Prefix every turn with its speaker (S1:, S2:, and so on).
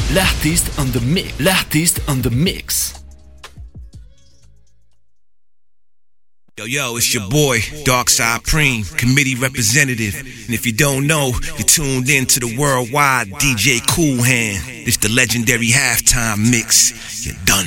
S1: L'artiste on the mix. L'artiste on the mix.
S2: Yo, it's your boy, Darkside Preem, committee representative. And if you don't know, you're tuned in to the worldwide DJ Cool Hand. It's the legendary halftime mix. You're done.